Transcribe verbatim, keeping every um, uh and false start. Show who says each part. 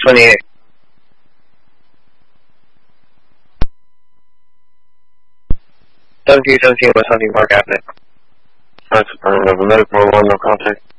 Speaker 1: twenty-eight. seventeen seventeen West Hunting Park Avenue.
Speaker 2: That's affirmative. Medical one, no contact.